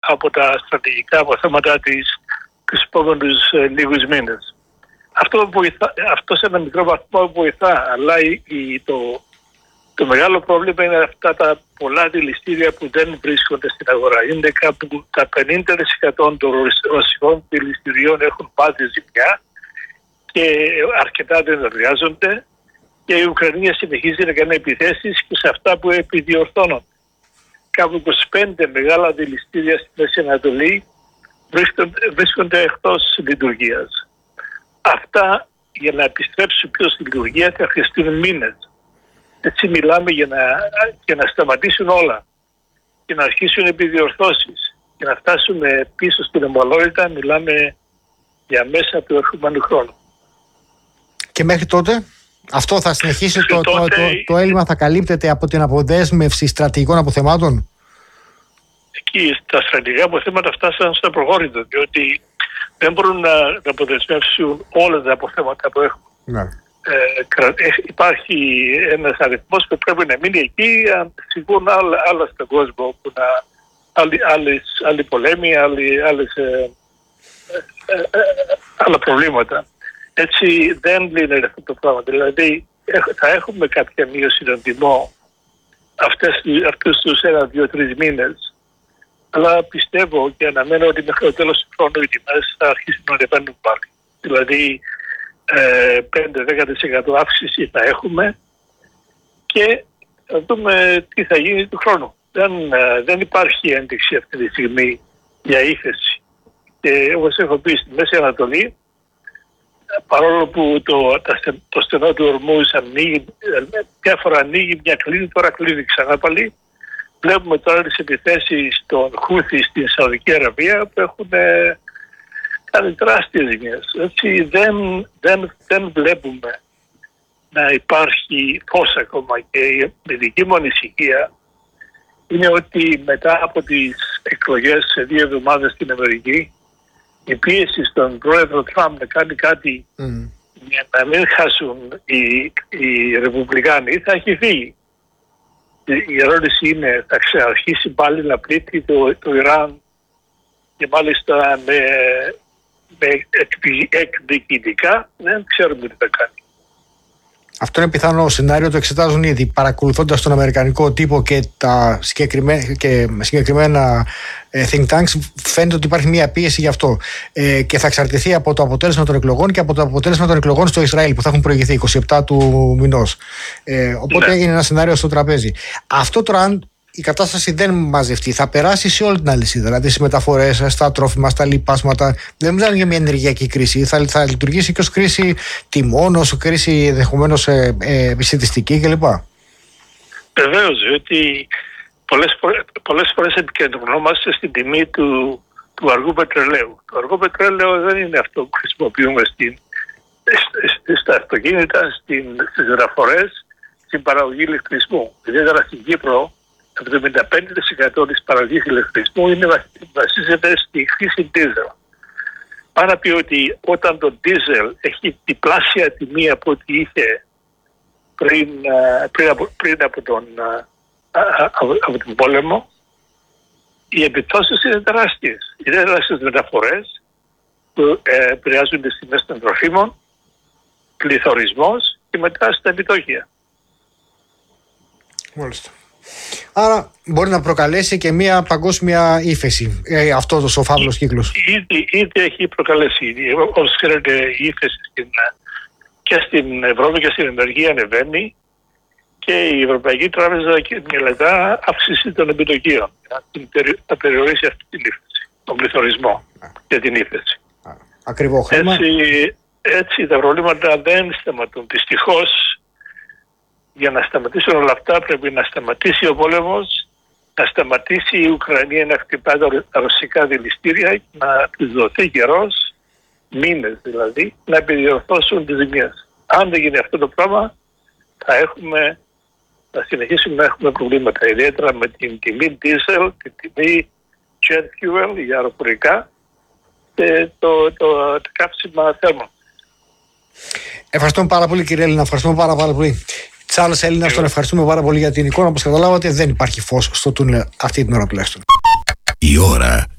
από τα στρατηγικά αποθέματα τους επόμενους λίγους μήνες. Αυτό σε ένα μικρό βαθμό βοηθά, αλλά το μεγάλο πρόβλημα είναι αυτά τα πολλά δηληστήρια που δεν βρίσκονται στην αγορά. Είναι κάπου τα 50% των ρωσικών δηληστηριών έχουν πάθει ζημιά και αρκετά δεν εργάζονται, και η Ουκρανία συνεχίζει να κάνει επιθέσεις και σε αυτά που επιδιορθώνονται. Κάπου 25 μεγάλα δηληστήρια στη Μέση Ανατολή βρίσκονται εκτός λειτουργίας. Αυτά για να επιστρέψουν πιο στη λειτουργία θα χρειαστούν μήνες. Έτσι μιλάμε για να σταματήσουν όλα και να αρχίσουν επιδιορθώσεις και να φτάσουμε πίσω στην ομολόγητα. Μιλάμε για μέσα του ερχομένου χρόνου. Και μέχρι τότε αυτό θα συνεχίσει, το έλλειμμα θα καλύπτεται από την αποδέσμευση στρατηγικών αποθεμάτων? Εκεί τα στρατηγικά αποθέματα φτάσαν στο προχώρητο, διότι δεν μπορούν να αποδεσμεύσουν όλα τα αποθέματα που έχουν. Ναι. Υπάρχει ένας αριθμός που πρέπει να μείνει εκεί, σιγούν άλλα στον κόσμο, που άλλοι πολέμοι, άλλα προβλήματα. Έτσι δεν λύνεται αυτό το πράγμα. Δηλαδή θα έχουμε κάποια μείωση των τιμών αυτούς τους 1-2-3 μήνες, αλλά πιστεύω και αναμένω ότι μέχρι το τέλος του χρόνου οι τιμές θα αρχίσουν να ανεβαίνουν πάλι. Δηλαδή 5-10% αύξηση θα έχουμε και θα δούμε τι θα γίνει του χρόνου. Δεν υπάρχει ένδειξη αυτή τη στιγμή για ύφεση. Και όπως έχω πει, στη Μέση Ανατολή, παρόλο που το στενό του Ορμούζ ανοίγει, μια φορά ανοίγει, μια κλείνει, τώρα κλείνει ξανά πάλι. Βλέπουμε τώρα τις επιθέσεις των Χούθι στην Σαουδική Αραβία που έχουν κάνει τεράστιες ζημιές. Έτσι δεν βλέπουμε να υπάρχει φως ακόμα, και η δική μου ανησυχία είναι ότι μετά από τις εκλογές σε 2 εβδομάδες στην Αμερική, η πίεση στον πρόεδρο Τραμπ να κάνει κάτι για να μην χάσουν οι Ρεπουμπλικάνοι θα έχει φύγει. Η ερώτηση είναι, θα ξαναρχίσει πάλι να πλήττει το Ιράν, και μάλιστα με εκδικητικά? Δεν ξέρουμε τι θα κάνει. Αυτό είναι πιθανό σενάριο, το εξετάζουν ήδη, παρακολουθώντας τον αμερικανικό τύπο και τα συγκεκριμένα think tanks. Φαίνεται ότι υπάρχει μια πίεση γι' αυτό, και θα εξαρτηθεί από το αποτέλεσμα των εκλογών και από το αποτέλεσμα των εκλογών στο Ισραήλ που θα έχουν προηγηθεί 27 του μηνός. Οπότε έγινε ένα σενάριο στο τραπέζι. Αυτό τώρα, αν η κατάσταση δεν μαζευτεί, θα περάσει σε όλη την αλυσίδα, δηλαδή στις μεταφορές, στα τρόφιμα, στα λιπάσματα. Δεν μιλάμε για μια ενεργειακή κρίση, θα λειτουργήσει και ως κρίση τιμών, ως κρίση ενδεχομένως επιστημιστική κλπ. Βεβαίως, διότι πολλές φορές επικεντρωνόμαστε στην τιμή του αργού πετρελαίου. Το αργό πετρέλαιο δεν είναι αυτό που χρησιμοποιούμε στα αυτοκίνητα, στις μεταφορές, στην παραγωγή ηλεκτρισμού. Ιδιαίτερα στην Κύπρο, το 75% της παραγωγής ηλεκτρισμού βασίζεται στη χρήση diesel. Άρα πει ότι όταν το diesel έχει διπλάσια τιμή από ό,τι είχε πριν από τον πόλεμο, οι επιπτώσεις είναι τεράστιες. Ιδιαίτερα στις μεταφορές που επηρεάζουν τις τιμές των τροφίμων, πληθωρισμός και μετά στα επιτόκια. Μάλιστα. Άρα μπορεί να προκαλέσει και μια παγκόσμια ύφεση, αυτός ο φαύλος κύκλος. Ήδη έχει προκαλέσει. Όπως ξέρετε, η ύφεση και στην Ευρώπη και στην ενεργεία ανεβαίνει, και η Ευρωπαϊκή Τράπεζα μελετά αύξηση των επιτοκίων να περιορίσει αυτή την ύφεση, τον πληθωρισμό και την ύφεση. Ακριβό χρήμα. Έτσι τα προβλήματα δεν σταματούν. Δυστυχώς, για να σταματήσουν όλα αυτά πρέπει να σταματήσει ο πόλεμος, να σταματήσει η Ουκρανία να χτυπά τα ρωσικά δηληστήρια και να τους δοθεί καιρός, μήνες δηλαδή, να επιδιορθώσουν τις ζημιές. Αν δεν γίνει αυτό το πράγμα, θα συνεχίσουμε να έχουμε προβλήματα, ιδιαίτερα με την τιμή diesel, την τιμή jet fuel για αεροπορικά και το κάψιμα θέρμων. Ευχαριστούμε πάρα πολύ, κύριε Έλληνα, ευχαριστούμε πάρα πολύ. Τσάρλς Έλληνας, τον ευχαριστούμε πάρα πολύ για την εικόνα. Όπως καταλάβατε, δεν υπάρχει φως στο τούνελ αυτή την ώρα τουλάχιστον. Η ώρα